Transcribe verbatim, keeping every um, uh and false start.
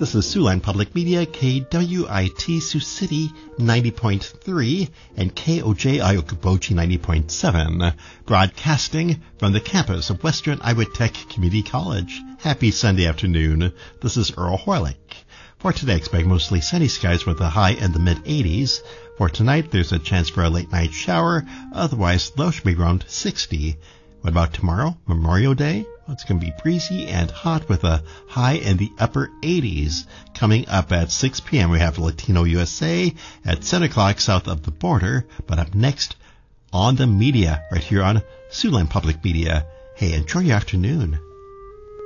This is Siouxland Public Media, K W I T Sioux City ninety point three and K O J I Okoboji ninety point seven, broadcasting from the campus of Western Iowa Tech Community College. Happy Sunday afternoon. This is Earl Horlick. For today, expect mostly sunny skies with a high in the mid eighties. For tonight, there's a chance for a late night shower. Otherwise, low should be around sixty. What about tomorrow, Memorial Day? Well, it's going to be breezy and hot with a high in the upper eighties. Coming up at six p.m., we have Latino U S A at seven o'clock south of the border. But up next, On the Media, right here on Siouxland Public Media. Hey, enjoy your afternoon.